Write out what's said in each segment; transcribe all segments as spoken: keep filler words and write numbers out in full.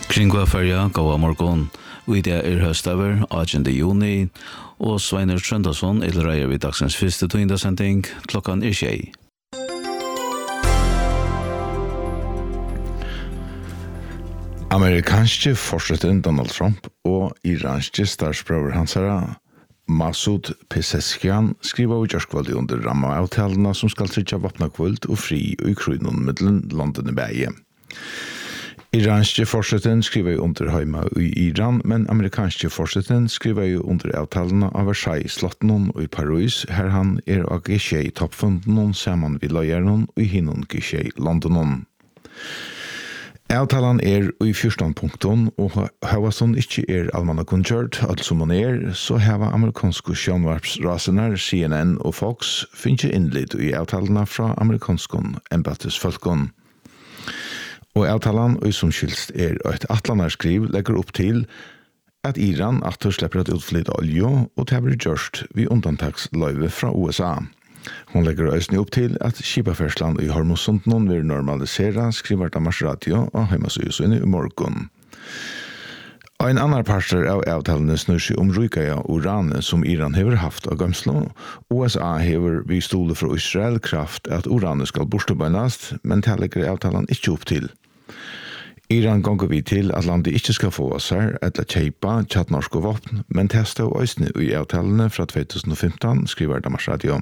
Kringva färja, gåa morgon. Och i det är höstöver, åttionde juni. Och Sveinar Trøndason illreier vid dagsens første tøyndasending klokkan er tjei. Amerikanske forsetten Donald Trump og iranske statsprøver hansara Masoud Pezeshkian skriver i Jørskvaldi under rammeavtalene som skal trykja vapnakvult og fri og i krunnen middelen London i Beie. Iranske forsetten skriver jo under heima i Iran, men amerikanske forsetten skriver jo under avtalene av Versailles-slotten og i Paris, her han er av G tjei toppfunden saman vid løyeren og i hinnon G tjei Londonon. Avtalen er i fjorton punkten, og hava som ikke er allmanna kunngjørt, alt som man er, så hava amerikanske sjønvarpsrasener, C N N og Fox, finnes innlitt i avtalene fra amerikanske embeddesfolkene. Og avtalen, og som skylst er et atlanarskriv, legger opp til at Iran atter slipper at utflytte olje, og det blir gjørst ved undantagsløyve fra U S A. Hon legger øysene opp til at Kipafersland i Hormuzsunden vil normalisere, skriver Damas Radio og Heimasøyesøyne i morgen. Og en annen parter av avtalene snur seg om Rukaya uranet som Iran hever haft av Gømslo. U S A hever vi stole fra Israel kraft at uranet skal bortebøynast, men det legger avtalen ikke opp til. Iran gonger vi til at landet ikke skal få oss her eller kjeipa tjattnorske våpen, men det står øysene i avtalene fra tjugo femton, skriver Damas Radio.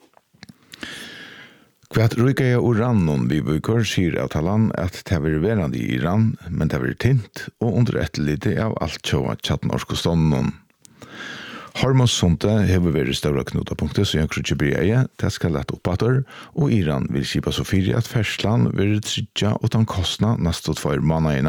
Kvært Rukaya uranen vi bruker sier avtalen at det er verande i Iran, men det er tint og under etterlite av alt tjåa tjattnorske stånden. Hormuzsundet hever vært større knotapunkter som jeg krutje breie, det skal lette oppater, og Iran vil kipa så fyrir at fersland vil trydja utan kostnad nesten for månedene.